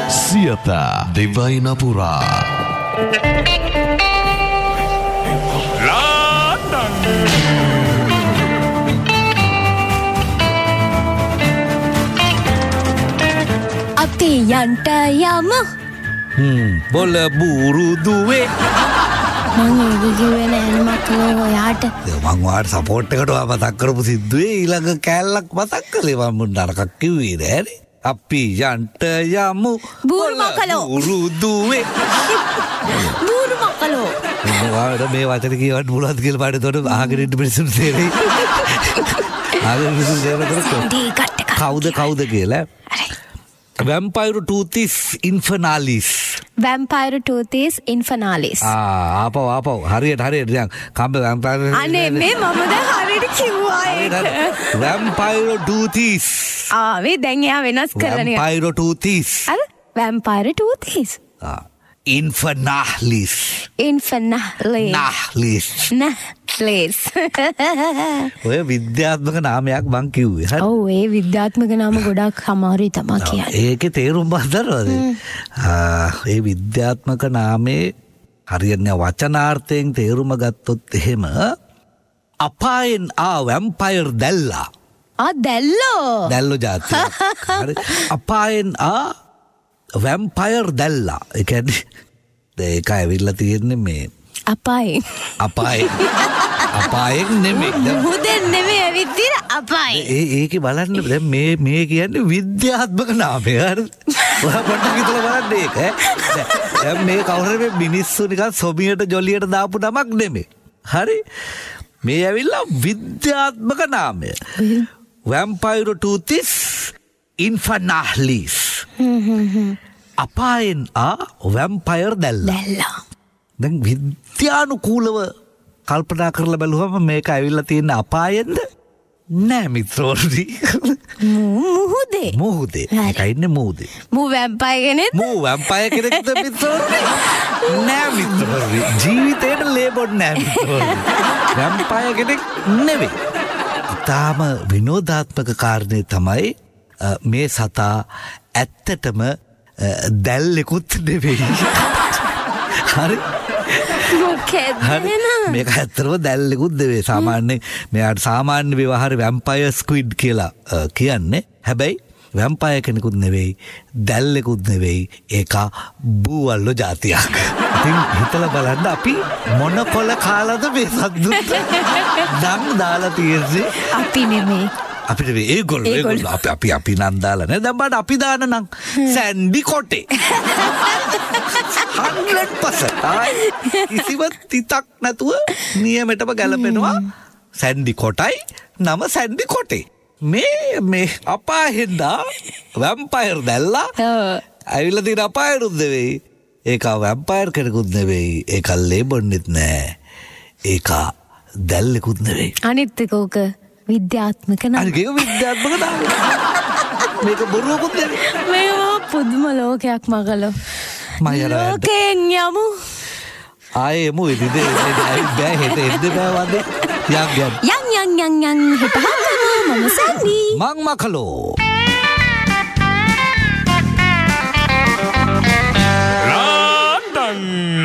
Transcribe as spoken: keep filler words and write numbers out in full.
සියත දෙවයින පුරා අපි යන්ට යමු. හ්ම් බොල බූරු දුවේ. මං ඒක කිව්වේ නෑ මක්කලෝ ඔයාට. මං ඔයාට සපෝට් එකට ඔයා මතක් කරපු සිද්දුවේ ඊළඟ කෑල්ලක් මතක් කළේ මම මුන් නරකක් කිව්වේ නෑනේ. අපි යන්ට යමු බූරු මක්කලෝ. බූරු දුවේ. බූරු මක්කලෝ. ඔයාට මේ වචන කියවන්න පුළුවන්ද කියලා පාඩේ තොට අහගෙන ඉන්න මිනිස්සුන් තේරෙයි. අහගෙන මිනිස්සුන් තේරෙනකොට කවුද කවුද කියලා. Vampire Toothis Infernalis. Vampire Toothis Infernalis. ආ ආපෝ ආපෝ හරියට හරියට දැන් කම්බ vampire අනේ මේ මම දැන් හරියට කිව්වා ඒක. Vampire Toothis. ආ මේ දැන් එයා වෙනස් කරලා නේ. Vampire Toothis. අර Vampire Toothis. ආ Infernalis. Infernalis. Nahlis. Nahlis. ඔය විද්‍යාත්මක නාමයක් මං කිව්වේ. හරි. ඔව් ඒ විද්‍යාත්මක නාම ගොඩක් අමාරුයි තමයි කියන්නේ. ඒකේ තේරුම් බඳනවද? ආ ඒ විද්‍යාත්මක නාමේ හරියන්නේ වචනාර්ථයෙන් තේරුම ගත්තොත් එහෙම අපායන් ආ වැම්පයර් දැල්ලා. ආ දැල්ලෝ. දැල්ලෝ જાතිය. හරි. අපායන් ආ වැම්පයර් දැල්ලා. ඒ කියන්නේ ඒක ඇවිල්ලා තියෙන්නේ මේ අපායෙන්. අපායෙන්. අපායෙන් නෙමෙයි. මුදෙන් නෙමෙයි ඇවිත් තියෙන අපායෙන්. ඒ ඒකේ බලන්න දැන් මේ මේ කියන්නේ විද්‍යාත්මක නාමය. හරි. ඔයා පොඩ්ඩක් හිතලා බලන්න ඒක. දැන් මේ කවුරුහරි මිනිස්සු නිකන් සොබියට ජොලියට දාපු නමක් නෙමෙයි. හරි. මේ ඇවිල්ලා විද්‍යාත්මක නාමය. Vampire Toothis Infernalis. අපායෙන් ආ වැම්පයර් දැල්ලා. දැල්ලා. දැන් විද්‍යානුකූලව කල්පනා කරලා බැලුවම මේක ඇවිල්ලා තියෙන අපායෙන්ද? නෑ මිත්‍රෝනි. මුහුදේ. මුහුදේ. ඒක ඉන්නේ මුහුදේ. මු වැම්පයර් කෙනෙක්ද? මු වැම්පයර් කෙනෙක්ද මිත්‍රෝනි? නෑ මිත්‍රෝනි. ජීවිතේට ලේබල් නෑ මිත්‍රෝනි. වැම්පයර් කෙනෙක් නෙවෙයි. ඊටාම විනෝදාත්මක කාරණේ තමයි මේ සතා ඇත්තටම දැල්ලෙකුත් නෙවෙයි. හරි. මොකද මේක ඇත්තටම දැල්ලෙකුත් නෙවෙයි. සාමාන්‍යයෙන් මෙයාට සාමාන්‍ය ව්‍යවහාරේ වැම්පයර් ස්ක්විඩ් කියලා කියන්නේ. හැබැයි වැම්පයර් කෙනෙකුත් නෙවෙයි, දැල්ලෙකුත් නෙවෙයි. ඒක බූවල්ලෝ જાතියක්. ඉතින් හිතලා බලන්න අපි මොන කොල කාලාද මේ සද්දුත් නම් දාලා තියෙන්නේ. අපි නෙමෙයි. අපිට ඒගොල්ලෝ ඒගොල්ලෝ අපි අපි අපි නම් දාලා නේද? දැන් බලන්න අපි දාන නම් සැන්ඩි කොටේ. hundred percent කිසිම තිතක් නැතුව නියමෙටම ගැලපෙනවා සැන්ඩි කොටයි නම සැන්ඩි කොටේ. මේ මේ අපායෙන්දා වැම්පයර් දැල්ලා ඇවිල්ලා තියෙන අපායරුත් නෙවෙයි. ඒක වැම්පයර් කෙනෙකුත් නෙවෙයි. ඒක ලේබොන්නෙත් නෑ. ඒක දැල්ලෙකුත් නෙවෙයි. අනිත් එක ඕක විද්‍යාත්මක නම. අනිත් එක විද්‍යාත්මක නම. මේක බොරුවකුත් නෙවෙයි. මේක පුදුම ලෝකයක් මගලෝ. ලෝකයෙන් යමු. ආයේ යමු ඉතින් බෑ හෙට එන්න බෑ වදේ. යම් යම් යම් යම් යම් යම් හෙට හම්බෙමු. මම සැන්ඩි. මං මකලෝ. රාඩන්